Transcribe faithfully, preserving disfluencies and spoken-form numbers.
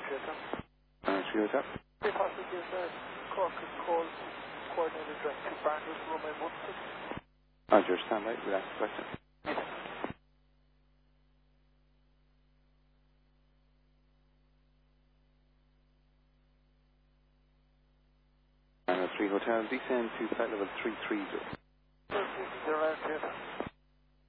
Theatre. Uh, three Hotel. If I could give uh, Cork and call coordinator address to Barners, Roman Munster. Roger, stand by. We'll ask the question. Uh, three Hotel, descend to flight level three three zero. They're around here.